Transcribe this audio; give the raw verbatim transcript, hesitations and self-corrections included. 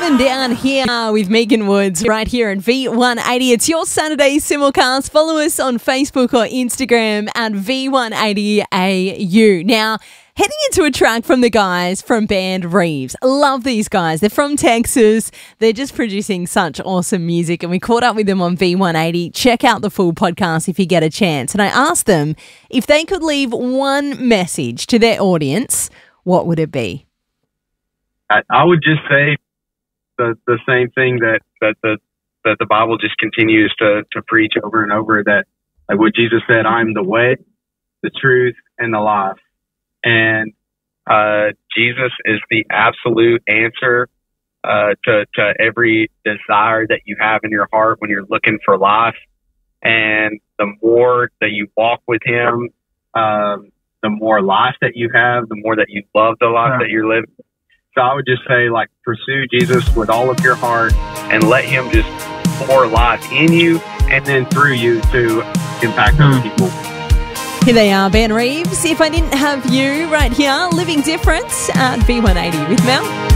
Going Down Here with Megan Woods right here at V one eighty. It's your Saturday simulcast. Follow us on Facebook or Instagram at V one eighty A U. Now, heading into a track from the guys from Band Reeves. Love these guys. They're from Texas. They're just producing such awesome music, and we caught up with them on V one eighty. Check out the full podcast if you get a chance. And I asked them if they could leave one message to their audience, what would it be? I, I would just say the the same thing that, that the that the Bible just continues to, to preach over and over, that like what Jesus said, I'm the way, the truth, and the life. And uh, Jesus is the absolute answer uh, to, to every desire that you have in your heart when you're looking for life. And the more that you walk with him, um, the more life that you have, the more that you love the life yeah. that you're living. So I would just say, like, pursue Jesus with all of your heart and let him just pour life in you and then through you to impact mm. other people. Here they are, Band Reeves. If I didn't have you right here, Living Difference at V one eighty with Mel.